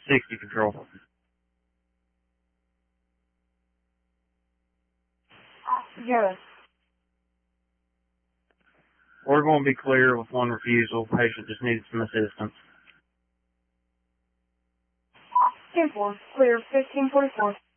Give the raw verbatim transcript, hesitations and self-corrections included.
sixty control. Yes. We're going to be clear with one refusal. Patient just needs some assistance. ten four, clear fifteen forty-four.